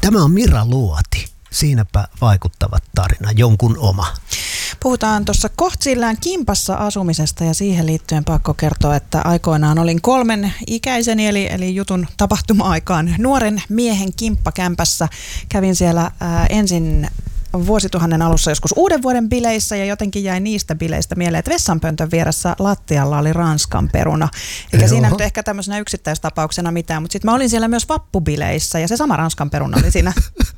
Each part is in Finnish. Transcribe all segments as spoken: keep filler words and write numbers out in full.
Tämä on Mira Luoti. Siinäpä vaikuttava tarina, jonkun oma. Puhutaan tuossa Kohtsillään kimpassa asumisesta ja siihen liittyen pakko kertoa, että aikoinaan olin kolmen ikäiseni eli, eli jutun tapahtuma-aikaan nuoren miehen kimppakämpässä. Kävin siellä ää, ensin vuosituhannen alussa joskus uuden vuoden bileissä ja jotenkin jäi niistä bileistä mieleen, että vessanpöntön vieressä lattialla oli ranskan peruna. Eikä Joo. siinä nyt ehkä tämmöisenä yksittäistapauksena mitään, mutta sitten mä olin siellä myös vappubileissä ja se sama ranskan peruna oli siinä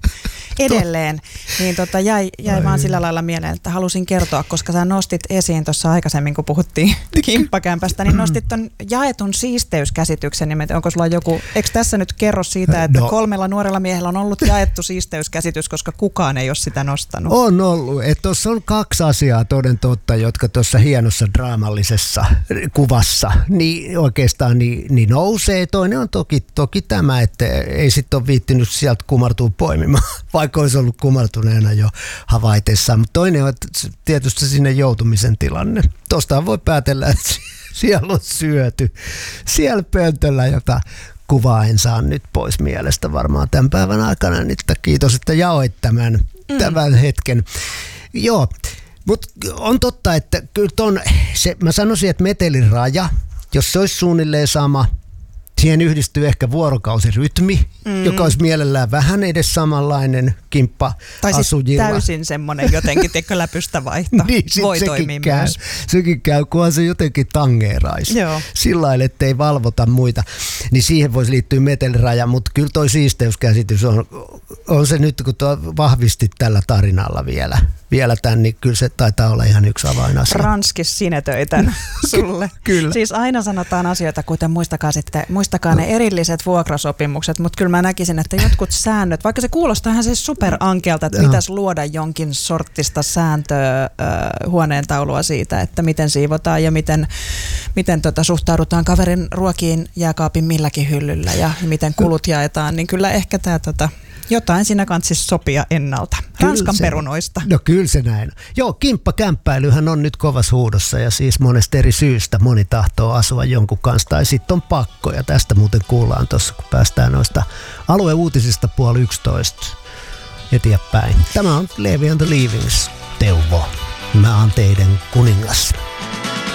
edelleen. Niin tota jäi, jäi vaan sillä lailla mieleen, että halusin kertoa, koska sä nostit esiin tuossa aikaisemmin, kun puhuttiin kimppakämpästä, niin nostit ton jaetun siisteyskäsityksen. Niin onko sulla joku, eikö tässä nyt kerro siitä, että no. kolmella nuorella miehellä on ollut jaettu siisteyskäsitys, koska kukaan ei ole sitä nostanut? On ollut. Tuossa on kaksi asiaa toden totta, jotka tuossa hienossa draamallisessa kuvassa niin oikeastaan niin, niin nousee. Toinen on toki, toki tämä, että ei sitten ole viittinyt sieltä kumartua poimimaan, vaikka olisi ollut kumartuneena jo havaitessaan. Mutta toinen on tietysti sinne joutumisen tilanne. Tuosta voi päätellä, että siellä on syöty. Siellä pöntöllä, jota kuvaa en saa nyt pois mielestä varmaan tämän päivän aikana. Nyt kiitos, että jaoit tämän, mm. tämän hetken. Joo, mutta on totta, että kyllä ton, se, mä sanoisin, että metelin raja, jos se olisi suunnilleen sama, siihen yhdistyy ehkä vuorokausirytmi, mm. joka olisi mielellään vähän edes samanlainen kimppa tai asujilla. Tai täysin semmoinen jotenkin, tiedätkö, läpystä vaihto. Niin, voi toimia käy. myös. Sekin käy, kunhan se jotenkin tangeeraisi. Joo. Sillä lailla, ettei valvota muita. Niin siihen voisi liittyä meteliraja, mutta kyllä toi siisteyskäsitys on, on se nyt, kun tuo vahvisti tällä tarinalla vielä. Vielä tämän, niin kyllä se taitaa olla ihan yksi avainasia. Ranskis sinetöitän sulle. Kyllä. Siis aina sanotaan asioita, kuten muistakaa sitten, muistakaa ne erilliset vuokrasopimukset, mutta kyllä mä näkisin, että jotkut säännöt, vaikka se kuulostaa ihan siis superankealta, että pitäisi luoda jonkin sorttista sääntöä, äh, huoneentaulua siitä, että miten siivotaan ja miten, miten tota, suhtaudutaan kaverin ruokiin jääkaapin milläkin hyllyllä ja miten kulut jaetaan, niin kyllä ehkä tämä tota, jotain siinä kanssa sopia ennalta. Ranskan se, perunoista. No kyllä se näin. Joo, kimppakämppäilyhän on nyt kovassa huudossa ja siis monesta eri syystä moni tahtoo asua jonkun kanssa tai sitten on pakko. Ja tästä muuten kuullaan tuossa, kun päästään noista alueuutisista puoli yksitoista eteenpäin. Tämä on Levi and the Leavings, Teuvo. Mä oon teidän kuningas.